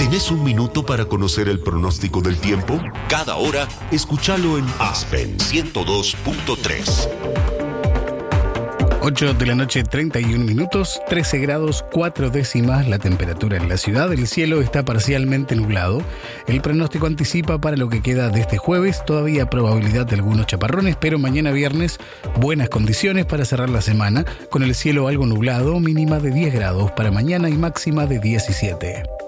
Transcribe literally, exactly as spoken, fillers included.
¿Tenés un minuto para conocer el pronóstico del tiempo? Cada hora, escúchalo en Aspen ciento dos punto tres. ocho de la noche, treinta y un minutos, trece grados, cuatro décimas la temperatura en la ciudad. El cielo está parcialmente nublado. El pronóstico anticipa para lo que queda de este jueves todavía probabilidad de algunos chaparrones, pero mañana viernes buenas condiciones para cerrar la semana, con el cielo algo nublado, mínima de diez grados para mañana y máxima de diecisiete.